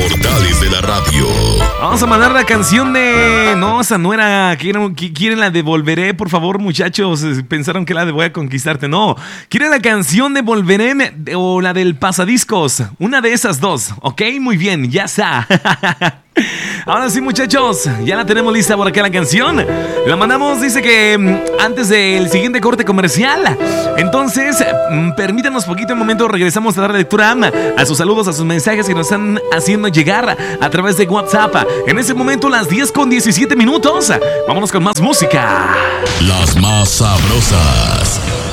inmortales de la radio. Vamos a mandar la canción de... No, esa no era... ¿Quieren la de Volveré? Por favor, muchachos. Pensaron que la de Voy a Conquistarte. No. ¿Quieren la canción de Volveré o la del Pasadiscos? Una de esas dos. ¿Ok? Muy bien. Ya está. Ahora sí, muchachos, ya la tenemos lista por acá la canción. La mandamos, dice que antes del siguiente corte comercial. Entonces, permítanos poquito un momento. Regresamos a dar lectura a sus saludos, a sus mensajes que nos están haciendo llegar a través de WhatsApp. En ese momento, las 10:17. Vámonos con más música. Las más sabrosas.